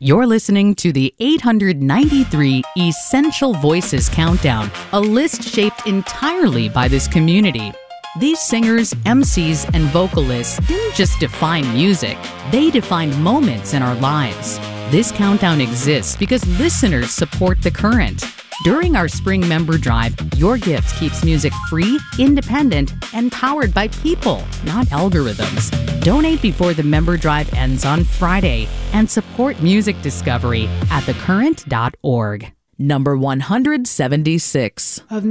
You're listening to the 893 Essential Voices Countdown, a list shaped entirely by this community. These singers, MCs, and vocalists didn't just define music, they defined moments in our lives. This countdown exists because listeners support The Current. During our spring member drive, your gift keeps music free, independent, and powered by people, not algorithms. Donate before the member drive ends on Friday and support music discovery at thecurrent.org. Number 176.